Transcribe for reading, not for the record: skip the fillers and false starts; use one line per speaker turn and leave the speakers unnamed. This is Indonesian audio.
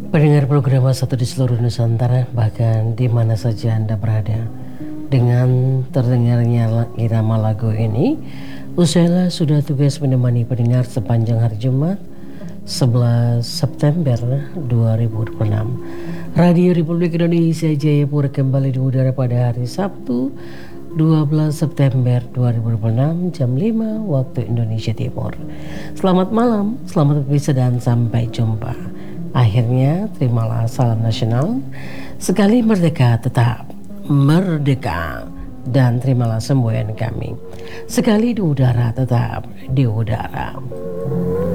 Pendengar program satu di seluruh Nusantara, bahkan di mana saja Anda berada, dengan terdengarnya irama lagu ini, Usela sudah tugas menemani pendengar sepanjang hari Jumat 11 September 2026. Radio Republik Indonesia Jayapura kembali di udara pada hari Sabtu 12 September 2026 jam 5 waktu Indonesia Timur. Selamat malam, selamat berpisah dan sampai jumpa. Akhirnya terimalah salam nasional. Sekali merdeka tetap merdeka, dan terimalah semboyan kami. Sekali di udara tetap di udara.